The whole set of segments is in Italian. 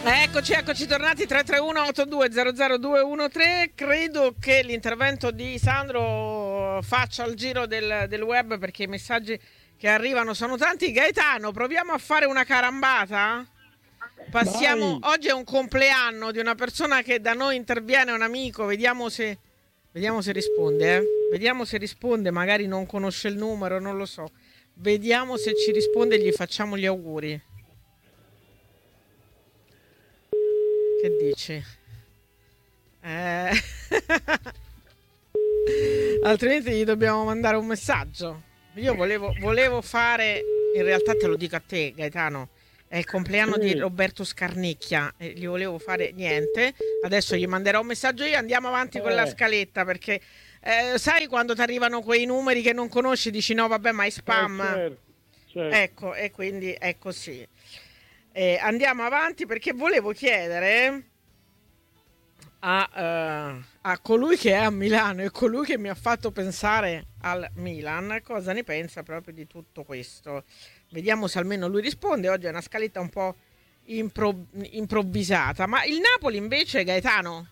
Eccoci tornati 331-8200-213. Credo che l'intervento di Sandro faccia il giro del web, perché i messaggi che arrivano sono tanti. Gaetano, proviamo a fare una carambata? Vai. Oggi è un compleanno di una persona che da noi interviene, un amico, vediamo se risponde, Vediamo se risponde, magari non conosce il numero, non lo so. Vediamo se ci risponde e gli facciamo gli auguri. Che dici? Altrimenti gli dobbiamo mandare un messaggio. Io volevo fare, in realtà te lo dico a te, Gaetano, è il compleanno di Roberto Scarnicchia e gli volevo fare niente. Adesso gli manderò un messaggio io, andiamo avanti con la scaletta, perché sai quando ti arrivano quei numeri che non conosci, dici no vabbè, ma è spam. Certo. Ecco, e quindi è così. Andiamo avanti, perché volevo chiedere a colui che è a Milano e colui che mi ha fatto pensare al Milan cosa ne pensa proprio di tutto questo. Vediamo se almeno lui risponde. Oggi è una scaletta un po' improvvisata. Ma il Napoli invece, Gaetano?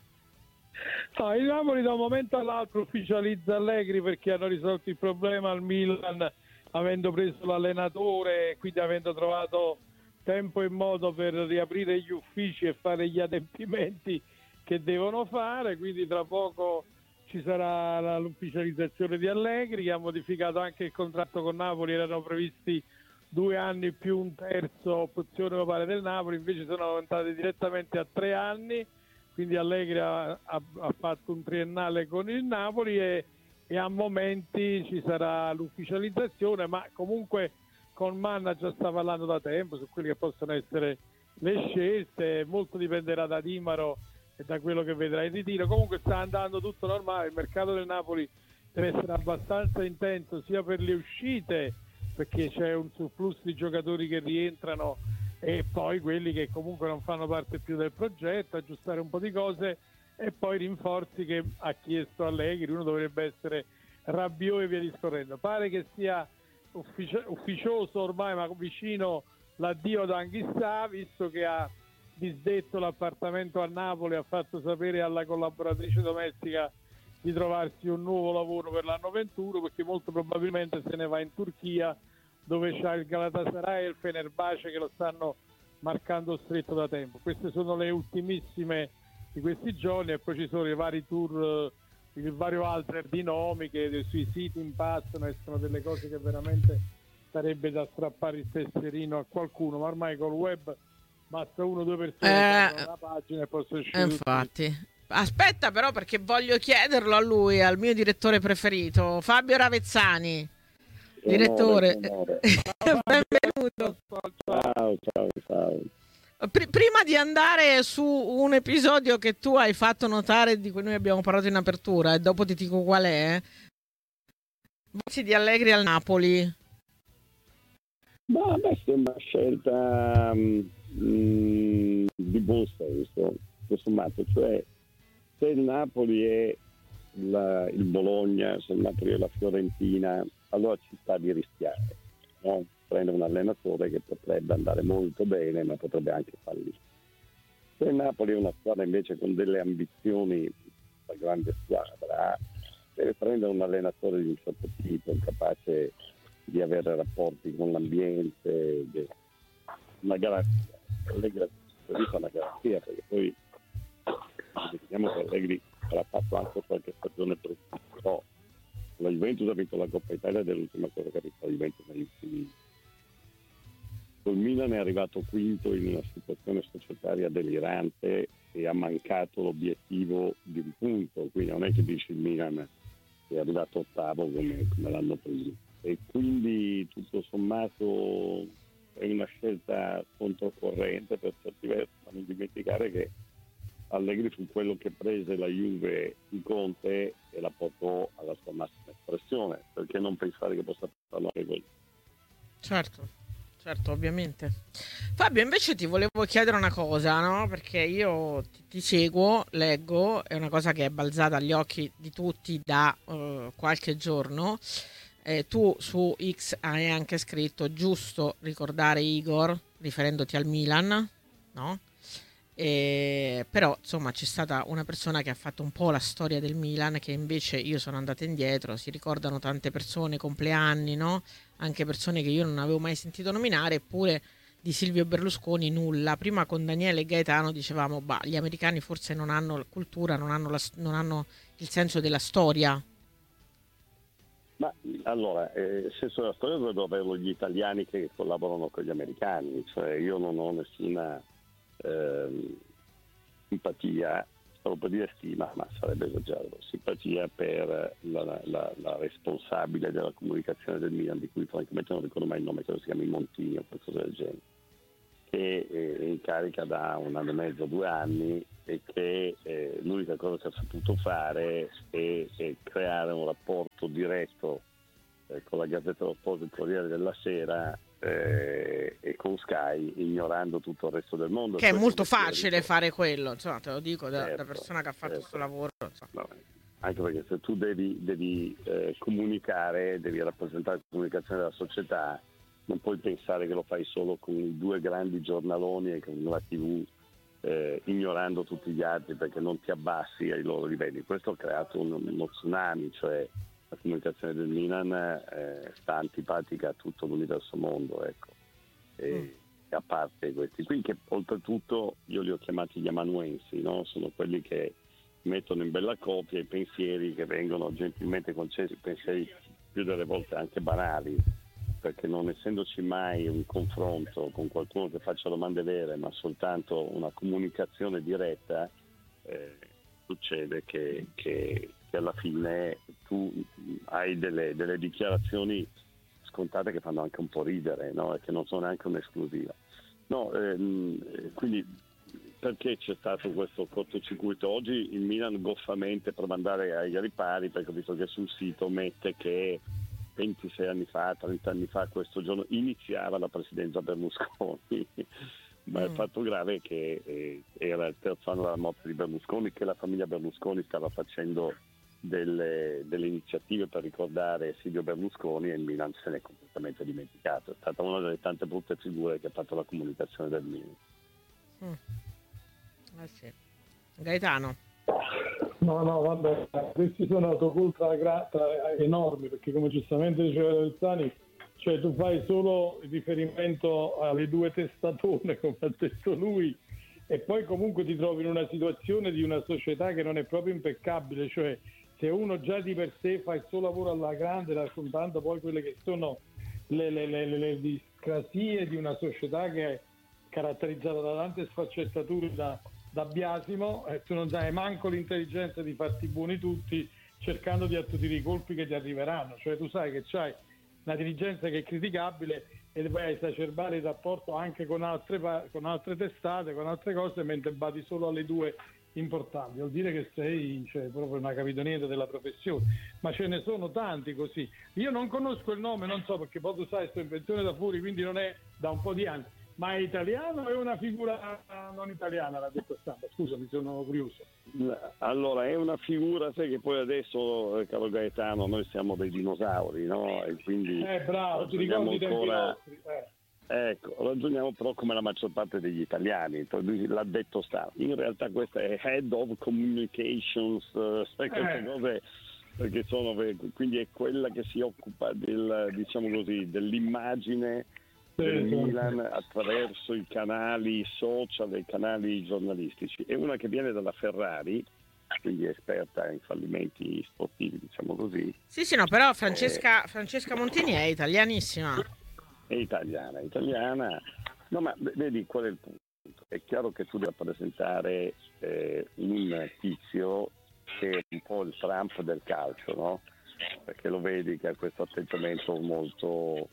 No, il Napoli da un momento all'altro ufficializza Allegri, perché hanno risolto il problema al Milan avendo preso l'allenatore e quindi avendo trovato tempo e modo per riaprire gli uffici e fare gli adempimenti che devono fare. Quindi tra poco ci sarà l'ufficializzazione di Allegri, che ha modificato anche il contratto con Napoli. Erano previsti 2 anni più un terzo opzione papale del Napoli, invece sono aumentate direttamente a 3 anni. Quindi Allegri ha fatto un triennale con il Napoli e a momenti ci sarà l'ufficializzazione, ma comunque con Manna già sta parlando da tempo su quelle che possono essere le scelte. Molto dipenderà da Dimaro e da quello che vedrà in ritiro. Comunque sta andando tutto normale, il mercato del Napoli deve essere abbastanza intenso sia per le uscite, perché c'è un surplus di giocatori che rientrano, e poi quelli che comunque non fanno parte più del progetto, aggiustare un po' di cose, e poi rinforzi che ha chiesto Allegri. Uno dovrebbe essere Rabiot e via discorrendo. Pare che sia ufficioso ormai, ma vicino, l'addio da Anghissà, visto che ha disdetto l'appartamento a Napoli, ha fatto sapere alla collaboratrice domestica di trovarsi un nuovo lavoro per l'anno 21, perché molto probabilmente se ne va in Turchia, dove c'ha il Galatasaray e il Fenerbahce che lo stanno marcando stretto da tempo. Queste sono le ultimissime di questi giorni, e poi ci sono i vari tour, il vario alter di nomi che sui siti impazzano, escono delle cose che veramente sarebbe da strappare il tesserino a qualcuno, ma ormai col web basta 1 o 2 persone che aprono la pagina e possono uscire infatti tutti. Aspetta però, perché voglio chiederlo a lui, al mio direttore preferito, Fabio Ravezzani. Direttore, benvenuto. Ciao. Prima di andare su un episodio che tu hai fatto notare, di cui noi abbiamo parlato in apertura, e dopo ti dico qual è, di Allegri al Napoli. Ma a me sembra una scelta di buon senso, tutto sommato. Cioè, se il Napoli è il Bologna, se il Napoli è la Fiorentina, allora ci sta di rischiare, no? Prendere un allenatore che potrebbe andare molto bene, ma potrebbe anche fallire. Se il Napoli è una squadra invece con delle ambizioni, una grande squadra, deve prendere un allenatore di un certo tipo, capace di avere rapporti con l'ambiente, una garanzia. Allegri ha una garanzia, perché poi vediamo che Allegri avrà fatto anche qualche stagione brutta, però la Juventus ha vinto la Coppa Italia ed è l'ultima cosa che ha vinto la Juventus negli ultimi. Il Milan è arrivato quinto in una situazione societaria delirante e ha mancato l'obiettivo di un punto, quindi non è che dici il Milan è arrivato ottavo come l'anno prima, e quindi tutto sommato è una scelta controcorrente per certi versi, ma non dimenticare che Allegri fu quello che prese la Juve di Conte e la portò alla sua massima espressione, perché non pensare che possa farlo anche quello. Certo, ovviamente. Fabio, invece ti volevo chiedere una cosa, no? Perché io ti seguo, leggo, è una cosa che è balzata agli occhi di tutti da qualche giorno. Tu su X hai anche scritto: giusto ricordare Igor, riferendoti al Milan, no? Però insomma c'è stata una persona che ha fatto un po' la storia del Milan, che invece io sono andata indietro, si ricordano tante persone, compleanni, no? Anche persone che io non avevo mai sentito nominare, eppure di Silvio Berlusconi nulla. Prima con Daniele e Gaetano dicevamo, bah, gli americani forse non hanno la cultura, non hanno il senso della storia. Ma allora, il senso della storia dovrebbero averlo gli italiani che collaborano con gli americani, cioè io non ho nessuna simpatia, stavo per dire stima, ma sarebbe esagerato, simpatia per la responsabile della comunicazione del Milan, di cui francamente non ricordo mai il nome, credo si chiami Montini o qualcosa del genere, che è in carica da 1 anno e mezzo, 2 anni, e che l'unica cosa che ha saputo fare è creare un rapporto diretto con la Gazzetta dello Sport, il Corriere della Sera e con Sky, ignorando tutto il resto del mondo. Che è molto facile fare quello, insomma, te lo dico da Certo, persona che ha fatto questo lavoro. No, anche perché se tu devi comunicare, devi rappresentare la comunicazione della società, non puoi pensare che lo fai solo con i 2 grandi giornaloni e con la TV, ignorando tutti gli altri perché non ti abbassi ai loro livelli. Questo ha creato uno tsunami, cioè la comunicazione del Milan sta antipatica a tutto l'universo mondo, ecco. E a parte questi qui, che oltretutto io li ho chiamati gli amanuensi, no? Sono quelli che mettono in bella copia i pensieri che vengono gentilmente concessi, pensieri più delle volte anche banali, perché non essendoci mai un confronto con qualcuno che faccia domande vere, ma soltanto una comunicazione diretta, succede che alla fine tu hai delle dichiarazioni scontate che fanno anche un po' ridere, no? E che non sono neanche un'esclusiva. No, quindi perché c'è stato questo cortocircuito? Oggi il Milan goffamente, per mandare ai ripari, perché ho visto che sul sito mette che 26 anni fa, 30 anni fa, questo giorno iniziava la presidenza Berlusconi, ma il fatto grave è che era il 3° anno dalla morte di Berlusconi, che la famiglia Berlusconi stava facendo delle iniziative per ricordare Silvio Berlusconi, e il Milan se n'è completamente dimenticato. È stata una delle tante brutte figure che ha fatto la comunicazione del Milan. Sì. Gaetano. No, vabbè, questi sono autocultura enormi, perché come giustamente diceva Bersani, cioè tu fai solo riferimento alle 2 testatone, come ha detto lui, e poi comunque ti trovi in una situazione di una società che non è proprio impeccabile, cioè se uno già di per sé fa il suo lavoro alla grande, raccontando poi quelle che sono le discrasie di una società che è caratterizzata da tante sfaccettature, da biasimo, tu non hai manco l'intelligenza di farti buoni tutti cercando di attutire i colpi che ti arriveranno, cioè tu sai che c'hai una dirigenza che è criticabile e vai a esacerbare il rapporto anche con altre testate, con altre cose, mentre badi solo alle 2 importanti. Vuol dire che sei proprio una capitaniera della professione, ma ce ne sono tanti così. Io non conosco il nome, non so, perché poi tu sai, sto in pensione da fuori, quindi non è da un po' di anni. Ma è italiano o è una figura non italiana, l'ha detto Stampa? Scusa, mi sono curioso. Allora, è una figura, sai che poi adesso, caro Gaetano, noi siamo dei dinosauri, no? E quindi bravo, ti ricordi i tempi nostri. Ecco, ragioniamo però come la maggior parte degli italiani, l'ha detto Stampa. In realtà questa è Head of Communications, queste cose, perché quindi è quella che si occupa diciamo così, dell'immagine del Milan attraverso i canali social e i canali giornalistici. È una che viene dalla Ferrari, quindi è esperta in fallimenti sportivi, diciamo così. Sì, no, però Francesca Montini è italianissima. È italiana. No, ma vedi qual è il punto? È chiaro che tu devi rappresentare un tizio che è un po' il Trump del calcio, no? Perché lo vedi che ha questo atteggiamento molto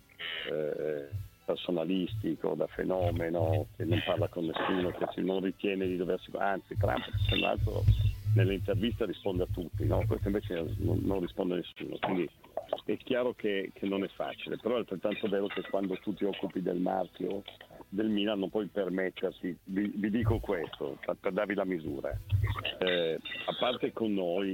personalistico, da fenomeno, che non parla con nessuno, che non ritiene di doversi... Anzi, Trump, tra l'altro, nelle interviste risponde a tutti, no? Questo invece non risponde a nessuno, quindi è chiaro che non è facile, però è altrettanto vero che quando tu ti occupi del marchio del Milan non puoi permetterti, vi dico questo, per darvi la misura, a parte con noi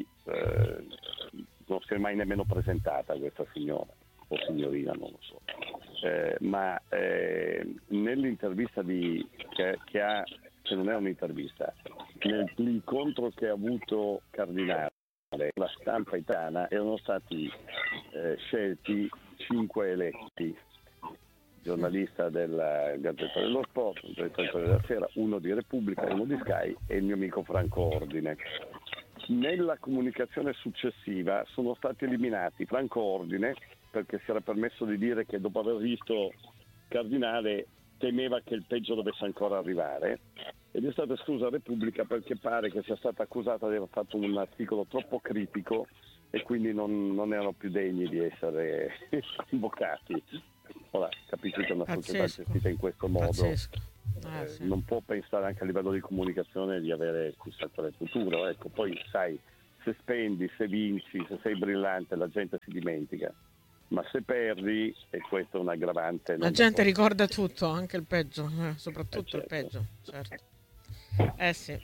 non si è mai nemmeno presentata questa signora, o signorina, non lo so, ma nell'intervista che ha che non è un'intervista, nell'incontro che ha avuto Cardinale, la stampa italiana, erano stati scelti 5 eletti, giornalista della Gazzetta dello Sport, un direttore della Sera, uno di Repubblica, uno di Sky e il mio amico Franco Ordine. Nella comunicazione successiva sono stati eliminati Franco Ordine perché si era permesso di dire che dopo aver visto Cardinale temeva che il peggio dovesse ancora arrivare, ed è stata esclusa Repubblica perché pare che sia stata accusata di aver fatto un articolo troppo critico e quindi non erano più degni di essere convocati. Ora capisci che una società gestita in questo modo sì. non può pensare anche a livello di comunicazione di avere chissà quale futuro. Ecco, poi sai, se spendi, se vinci, se sei brillante, la gente si dimentica, ma se perdi, e questo è un aggravante, la gente ricorda tutto, anche il peggio, soprattutto certo. Il peggio, certo. Sì.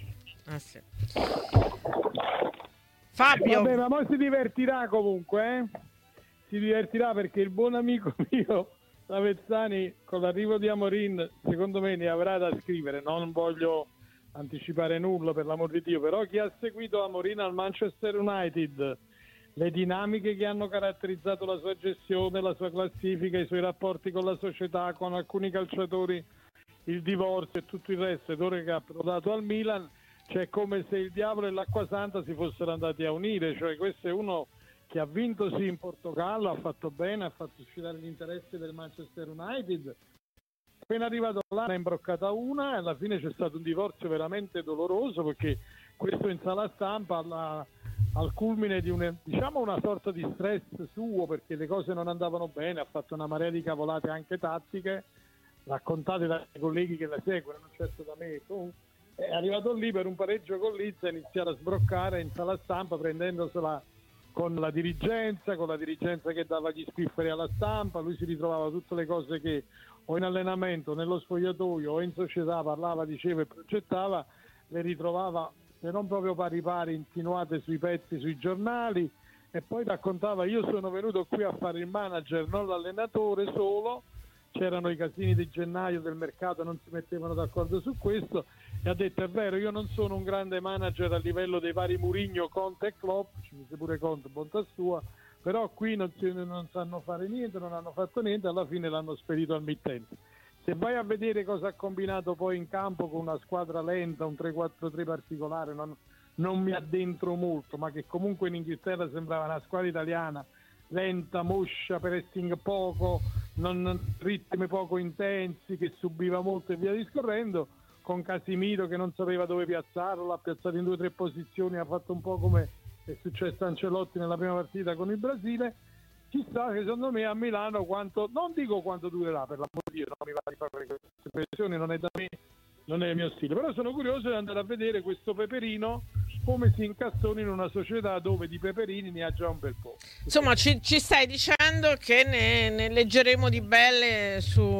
Fabio, vabbè, ma poi si divertirà comunque, si divertirà, perché il buon amico mio Avezzani con l'arrivo di Amorin secondo me ne avrà da scrivere. Non voglio anticipare nulla, per l'amor di Dio, però chi ha seguito Amorin al Manchester United, le dinamiche che hanno caratterizzato la sua gestione, la sua classifica, i suoi rapporti con la società, con alcuni calciatori, il divorzio e tutto il resto, ed ora che ha approdato al Milan, cioè come se il diavolo e l'acqua santa si fossero andati a unire. Cioè questo è uno che ha vinto sì in Portogallo, ha fatto bene, ha fatto uscire gli interessi del Manchester United. Appena arrivato là ne ha imbroccata una e alla fine c'è stato un divorzio veramente doloroso, perché questo in sala stampa al culmine di una sorta di stress suo, perché le cose non andavano bene, ha fatto una marea di cavolate anche tattiche, raccontate dai colleghi che la seguono, non certo da me. È arrivato lì per un pareggio con Leeds, ha iniziato a sbroccare in sala stampa prendendosela con la dirigenza che dava gli spifferi alla stampa. Lui si ritrovava tutte le cose che o in allenamento, nello spogliatoio o in società parlava, diceva e progettava, le ritrovava se non proprio pari pari insinuate sui pezzi, sui giornali, e poi raccontava: io sono venuto qui a fare il manager, non l'allenatore solo. C'erano i casini di gennaio del mercato, non si mettevano d'accordo su questo, e ha detto: è vero, io non sono un grande manager a livello dei vari Mourinho, Conte e Klopp, ci mise pure Conte, bontà sua, però qui non sanno fare niente, non hanno fatto niente, alla fine l'hanno spedito al mittente. Se vai a vedere cosa ha combinato poi in campo con una squadra lenta, un 3-4-3 particolare, non mi addentro molto, ma che comunque in Inghilterra sembrava una squadra italiana, lenta, moscia, pressing poco, ritmi poco intensi, che subiva molto e via discorrendo, con Casimiro che non sapeva dove piazzarlo, l'ha piazzato in 2 o 3 posizioni, ha fatto un po' come è successo a Ancelotti nella prima partita con il Brasile. Chissà che secondo me a Milano non dico quanto durerà, per l'amor di Dio, non mi va di fare queste pressioni, non è da me, non è il mio stile, però sono curioso di andare a vedere questo Peperino come si incastrona in una società dove di peperini ne ha già un bel po'. Insomma, ci stai dicendo che ne leggeremo di belle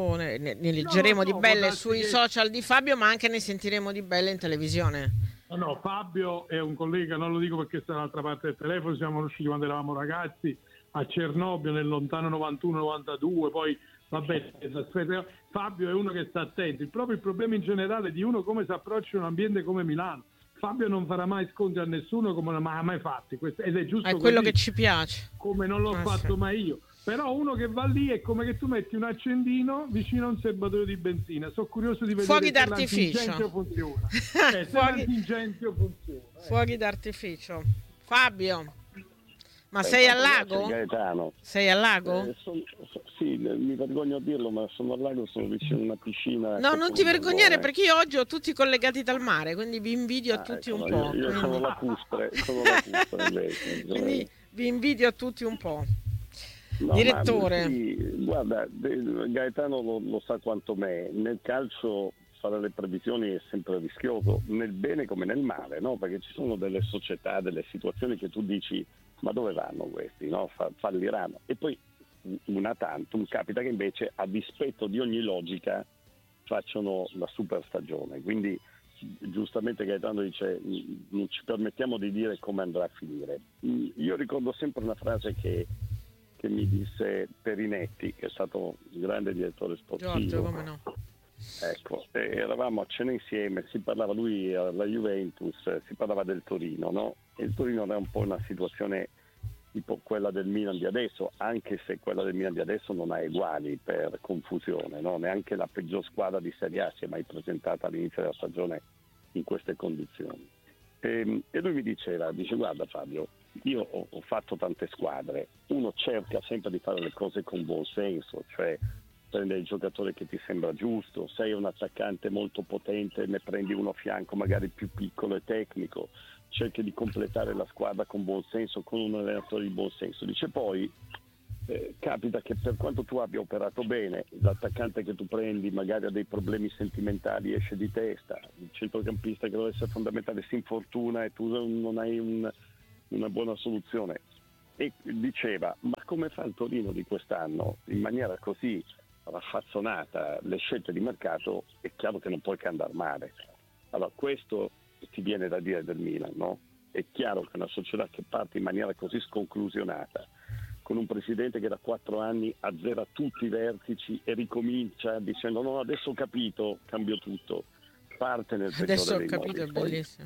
sui social di Fabio, ma anche ne sentiremo di belle in televisione. No, Fabio è un collega, non lo dico perché sta dall'altra parte del telefono, siamo conosciuti quando eravamo ragazzi a Cernobbio nel lontano 91-92, poi vabbè, Fabio è uno che sta attento. Il problema in generale di uno come si approccia un ambiente come Milano. Fabio non farà mai scontri a nessuno come non ha mai fatti, ed è giusto, è quello così, che ci piace, come non l'ho fatto mai io. Però uno che va lì è come che tu metti un accendino vicino a un serbatoio di benzina. Sono curioso di vedere fuochi se d'artificio l'antingentio funziona. Se l'antingentio funziona. Fuochi d'artificio. Fabio, ma sei al lago? Gaetano. Sei al lago? Sì, mi vergogno a dirlo, ma sono al lago, sono vicino a una piscina. No, non ti vergognare, perché io oggi ho tutti collegati dal mare, quindi vi invidio a tutti un po'. Io sono lacustre invece. Quindi vi invidio a tutti un po'. No, Direttore. Sì, guarda, Gaetano lo sa quanto me. Nel calcio fare le previsioni è sempre rischioso, nel bene come nel male, no? Perché ci sono delle società, delle situazioni che tu dici: ma dove vanno questi? No? Falliranno. E poi una tantum capita che invece, a dispetto di ogni logica, facciano la super stagione. Quindi giustamente Gaetano dice: non ci permettiamo di dire come andrà a finire. Io ricordo sempre una frase che mi disse Perinetti, che è stato un grande direttore sportivo. Giorgio, come no? Ecco, eravamo a cena insieme, si parlava, lui alla Juventus, si parlava del Torino, no? E il Torino era un po' una situazione tipo quella del Milan di adesso, anche se quella del Milan di adesso non ha uguali per confusione, no? Neanche la peggior squadra di Serie A si è mai presentata all'inizio della stagione in queste condizioni. E lui mi dice guarda Fabio, io ho fatto tante squadre, uno cerca sempre di fare le cose con buon senso, cioè prendere il giocatore che ti sembra giusto, sei un attaccante molto potente, ne prendi uno a fianco magari più piccolo e tecnico, cerchi di completare la squadra con buon senso, con un allenatore di buon senso. Dice poi capita che per quanto tu abbia operato bene, l'attaccante che tu prendi magari ha dei problemi sentimentali, esce di testa, il centrocampista che deve essere fondamentale si infortuna e tu non hai una buona soluzione. E diceva, ma come fa il Torino di quest'anno in maniera così raffazzonata le scelte di mercato? È chiaro che non puoi che andare male. Allora questo ti viene da dire del Milan, no? È chiaro che una società che parte in maniera così sconclusionata, con un presidente che da 4 anni azzera tutti i vertici e ricomincia dicendo no, adesso ho capito, cambio tutto, parte nel settore Adesso ho dei capito, è mobili. bellissimo.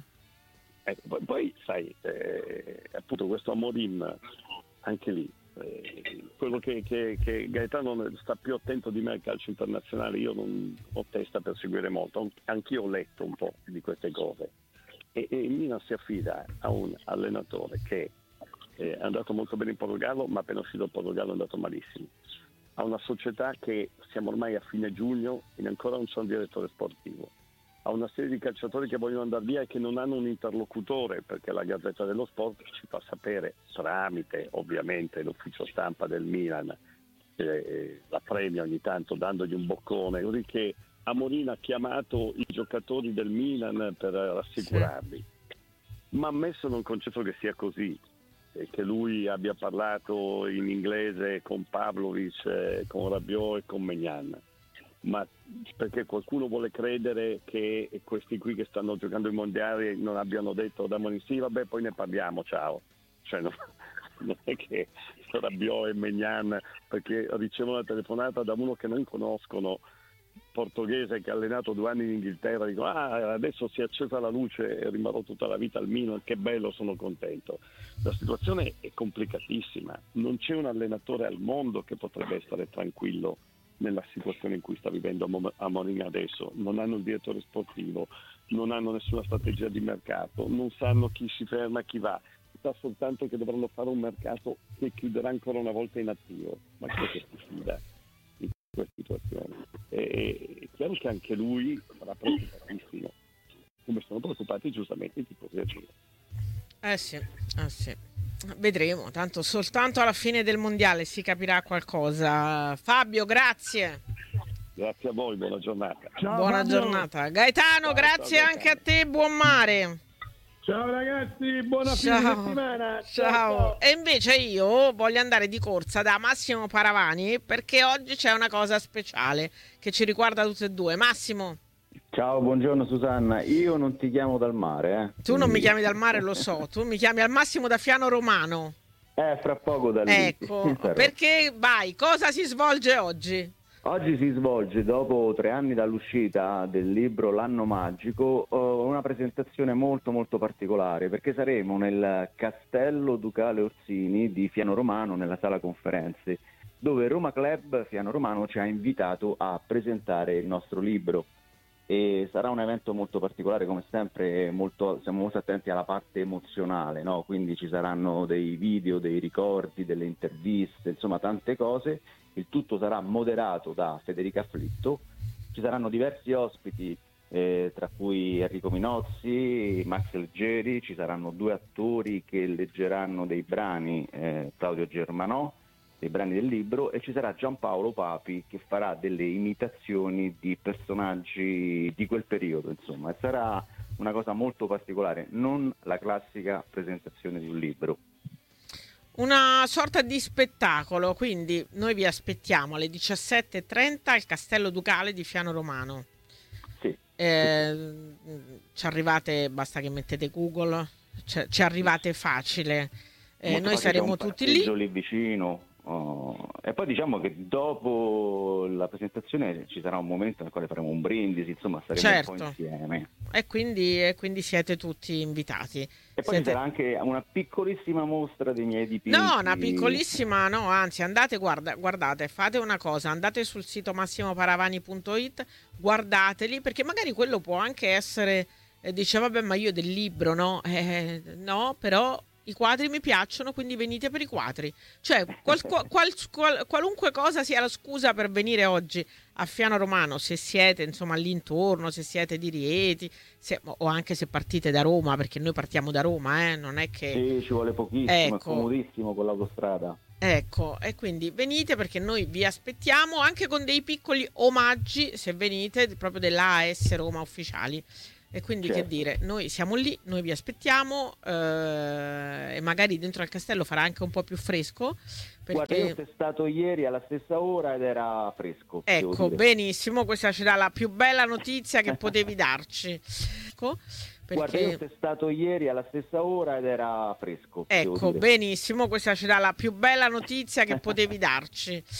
Poi sai, appunto questo Amorim, anche lì, quello che Gaetano sta più attento di me al calcio internazionale, io non ho testa per seguire molto, anch'io ho letto un po' di queste cose, e il Milan si affida a un allenatore che è andato molto bene in Portogallo, ma appena uscito dal Portogallo è andato malissimo, a una società che siamo ormai a fine giugno e ancora non c'è un direttore sportivo, a una serie di calciatori che vogliono andare via e che non hanno un interlocutore, perché la Gazzetta dello Sport ci fa sapere, tramite ovviamente l'ufficio stampa del Milan, la premia ogni tanto dandogli un boccone, così che Amorim ha chiamato i giocatori del Milan per rassicurarli. Sì. Ma ammesso non concesso che sia così, che lui abbia parlato in inglese con Pavlovic, con Rabiot e con Maignan, ma perché qualcuno vuole credere che questi qui che stanno giocando i mondiali non abbiano detto da Amorim sì vabbè poi ne parliamo, ciao, cioè non è che Rabiot e Maignan, perché ricevono una telefonata da uno che non conoscono, portoghese, che ha allenato 2 anni in Inghilterra, dico adesso si è accesa la luce e rimarrò tutta la vita al Milan, che bello, sono contento. La situazione è complicatissima, non c'è un allenatore al mondo che potrebbe stare tranquillo nella situazione in cui sta vivendo Amorim adesso. Non hanno il direttore sportivo, non hanno nessuna strategia di mercato, non sanno chi si ferma, chi va, sa soltanto che dovranno fare un mercato che chiuderà ancora una volta in attivo, ma che si fida in questa situazione. È chiaro che anche lui sarà preoccupatissimo, come sono preoccupati giustamente i tifosi del Sì. Vedremo, tanto soltanto alla fine del mondiale si capirà qualcosa. Fabio, grazie. Grazie a voi, buona giornata. Ciao, buona Fabio. Giornata. Gaetano, grazie ciao, anche a te, buon mare. Ciao ragazzi, buona fine settimana. Ciao. E invece io voglio andare di corsa da Massimo Paravani perché oggi c'è una cosa speciale che ci riguarda tutti e due. Massimo. Ciao, buongiorno Susanna, io non ti chiamo dal mare. Tu non mi chiami dal mare, lo so, tu mi chiami al massimo da Fiano Romano. Fra poco da lì. Ecco, perché vai, cosa si svolge oggi? Oggi si svolge, dopo 3 anni dall'uscita del libro L'anno magico, una presentazione molto molto particolare, perché saremo nel Castello Ducale Orsini di Fiano Romano, nella sala conferenze, dove Roma Club Fiano Romano ci ha invitato a presentare il nostro libro. E sarà un evento molto particolare, come sempre siamo molto attenti alla parte emozionale, no? Quindi ci saranno dei video, dei ricordi, delle interviste, insomma tante cose. Il tutto sarà moderato da Federica Flitto, ci saranno diversi ospiti, tra cui Enrico Minozzi, Max Leggeri, ci saranno 2 attori che leggeranno dei brani, Claudio Germanò, dei brani del libro, e ci sarà Giampaolo Papi che farà delle imitazioni di personaggi di quel periodo, insomma, e sarà una cosa molto particolare, non la classica presentazione di un libro. Una sorta di spettacolo, quindi noi vi aspettiamo alle 17:30 al Castello Ducale di Fiano Romano. Sì. Ci arrivate, basta che mettete Google, ci arrivate facile. Noi saremo tutti lì vicino. E poi diciamo che dopo la presentazione ci sarà un momento nel quale faremo un brindisi, insomma staremo un po' Certo. insieme. E quindi siete tutti invitati. E poi ci sarà anche una piccolissima mostra dei miei dipinti. No, una piccolissima, no, anzi, andate, guardate, fate una cosa, andate sul sito massimoparavani.it, guardateli, perché magari quello può anche essere, dice, vabbè, ma io del libro, no? No, però i quadri mi piacciono, quindi venite per i quadri. Cioè, qualunque cosa sia la scusa per venire oggi a Fiano Romano, se siete, insomma, all'intorno, se siete di Rieti, o anche se partite da Roma, perché noi partiamo da Roma, non è che... Sì, ci vuole pochissimo, Ecco. è comodissimo con l'autostrada. Ecco, e quindi venite perché noi vi aspettiamo anche con dei piccoli omaggi, se venite, proprio della AS Roma ufficiali. E quindi Certo. che dire, noi siamo lì, noi vi aspettiamo e magari dentro al castello farà anche un po' più fresco. Guarda, io Perché... ho testato ieri alla stessa ora ed era fresco. devo Ecco, dire. benissimo, questa ci dà la più bella notizia che potevi darci. Ecco, Guarda, io ho perché... testato ieri alla stessa ora ed era fresco. devo Ecco, dire. benissimo, questa ci dà la più bella notizia che potevi darci.